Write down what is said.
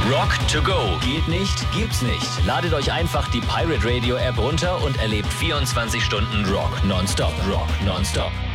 Rock to go. Geht nicht? Gibt's nicht. Ladet euch einfach die Pirate Radio App runter und erlebt 24 Stunden Rock nonstop. Rock nonstop.